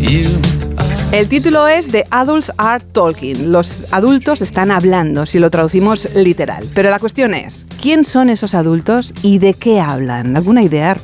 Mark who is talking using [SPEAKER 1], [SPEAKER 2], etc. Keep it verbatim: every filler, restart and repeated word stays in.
[SPEAKER 1] El título es The Adults Are Talking. Los adultos están hablando, si lo traducimos literal. Pero la cuestión es, ¿quién son esos adultos y de qué hablan? ¿Alguna idea?